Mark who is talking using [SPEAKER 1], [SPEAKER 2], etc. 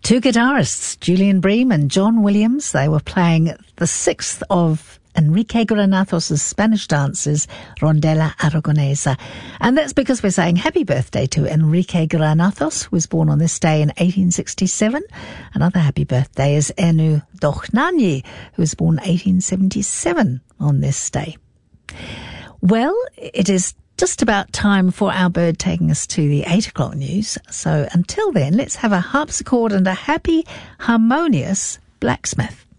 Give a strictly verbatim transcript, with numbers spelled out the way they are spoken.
[SPEAKER 1] Two guitarists, Julian Bream and John Williams, they were playing the sixth of Enrique Granados' Spanish dances, Rondella Aragonesa. And that's because we're saying happy birthday to Enrique Granados, who was born on this day in eighteen sixty-seven. Another happy birthday is Enu Dochnani, who was born eighteen seventy-seven on this day. Well, it is just about time for our bird taking us to the eight o'clock news. So until then, let's have a harpsichord and a happy, harmonious blacksmith.